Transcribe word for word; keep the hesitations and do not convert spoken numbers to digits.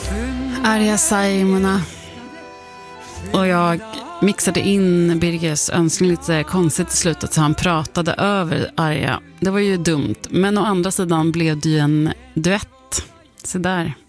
Arja Saijonmaa. Och jag mixade in Birgers önskning lite konstigt i slutet, så han pratade över Arja. Det var ju dumt, men å andra sidan blev det ju en duett. Så där.